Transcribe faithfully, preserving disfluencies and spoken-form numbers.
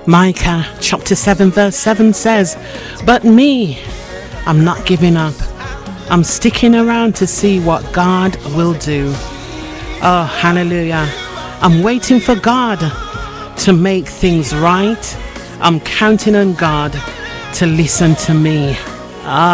Micah chapter seven verse seven says, but me, I'm not giving up. I'm sticking around to see what God will do. Oh, hallelujah. I'm waiting for God to make things right. I'm counting on God to listen to me. Ah.